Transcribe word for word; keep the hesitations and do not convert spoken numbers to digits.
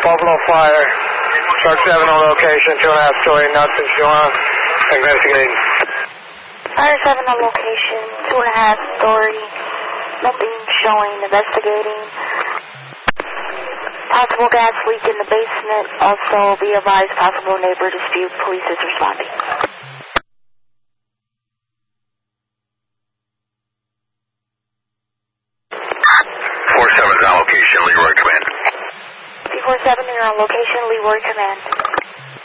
Buffalo Fire. Truck seven on location, two and a half story, nuts and Sean. Investigating. Fire seven on location, two and a half story, nothing showing, investigating. Possible gas leak in the basement, also be advised possible neighbor dispute, police is responding. four seven is on location, Leroy Command. three four seven, you're on location, Leroy Command.